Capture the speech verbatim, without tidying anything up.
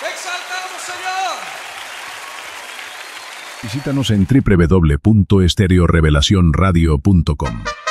¡Te exaltamos, Señor! Visítanos en doble u doble u doble u punto estéreo revelación radio punto com.